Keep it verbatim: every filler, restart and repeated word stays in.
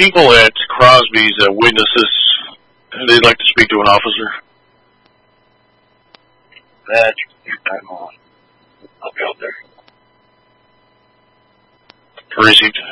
people at Crosby's uh, witnesses, they'd like to speak to an officer. That's I'm on. I'll be out there. Received.